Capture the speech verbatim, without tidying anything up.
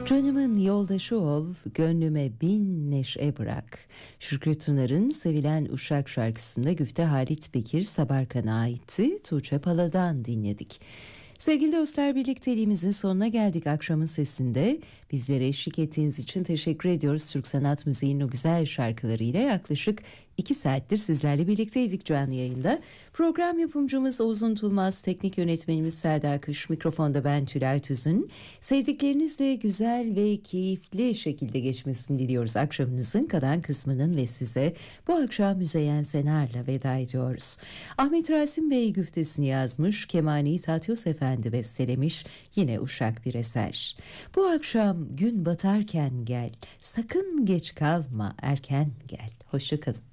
Canımın yoldaşı ol, gönlüme bin neşe bırak. Şükrü Tunar'ın sevilen Uşak şarkısında güfte Halit Bekir Sabarkan'a aitti. Tuğçe Pala'dan dinledik. Sevgili dostlar, birlikteliğimizin sonuna geldik akşamın sesinde. Bizlere eşlik ettiğiniz için teşekkür ediyoruz. Türk Sanat Müziği'nin o güzel şarkılarıyla yaklaşık iki saattir sizlerle birlikteydik canlı yayında. Program yapımcımız Oğuz Untulmaz, teknik yönetmenimiz Selda Akış, mikrofonda ben Tülay Tüzün. Sevdiklerinizle güzel ve keyifli şekilde geçmesini diliyoruz akşamınızın kalan kısmının ve size bu akşam Müzeyyen Senar'la veda ediyoruz. Ahmet Rasim Bey güftesini yazmış, Kemani Tatyos Efendi bestelemiş, yine Uşak bir eser. Bu akşam gün batarken gel, sakın geç kalma, erken gel. Hoşça kalın.